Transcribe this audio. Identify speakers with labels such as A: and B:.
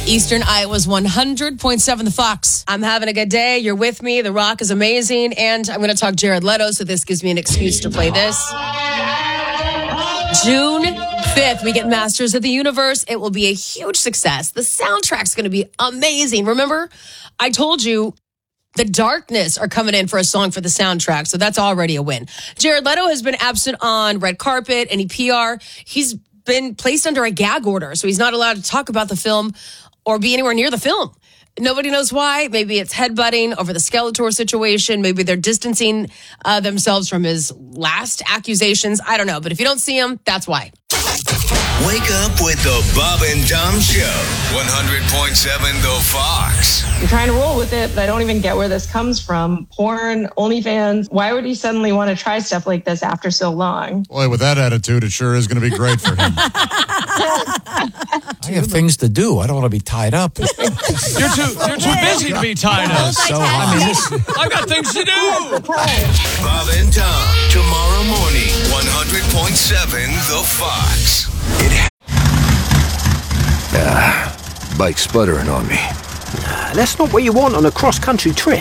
A: Eastern Iowa's 100.7 The Fox. I'm having a good day. You're with me. The Rock is amazing. And I'm going to talk Jared Leto, so this gives me an excuse to play this. June 5th, we get Masters of the Universe. It will be a huge success. The soundtrack's going to be amazing. Remember, I told you The Darkness are coming in for a song for the soundtrack, so that's already a win. Jared Leto has been absent on red carpet, any PR. He's been placed under a gag order, so he's not allowed to talk about the film or be anywhere near the film. Nobody knows why. Maybe it's headbutting over the Skeletor situation. Maybe they're distancing themselves from his last accusations. I don't know. But if you don't see him, that's why.
B: Wake up with the Bob and Tom Show. 100.7 The Fox.
C: I'm trying to roll with it, but I don't even get where this comes from. Porn, OnlyFans. Why would he suddenly want to try stuff like this after so long?
D: Boy, with that attitude, it sure is going to be great for him.
E: I have things to do. I don't want to be tied up.
F: You're too busy to be tied up.
E: So
F: I've got things to do.
B: Bob and Tom. Tomorrow morning. 100.7 The Fox.
G: Bike sputtering on me.
H: That's not what you want on a cross-country trip.